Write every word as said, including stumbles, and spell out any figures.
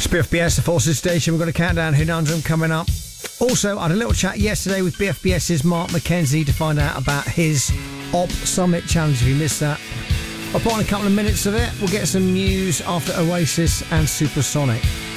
B F B S, the Forces Station. We've got a countdown conundrum coming up. Also, I had a little chat yesterday with B F B S's Mark McKenzie to find out about his Op Summit Challenge. If you missed that, I'll put on a couple of minutes of it. We'll get some news after Oasis and Supersonic.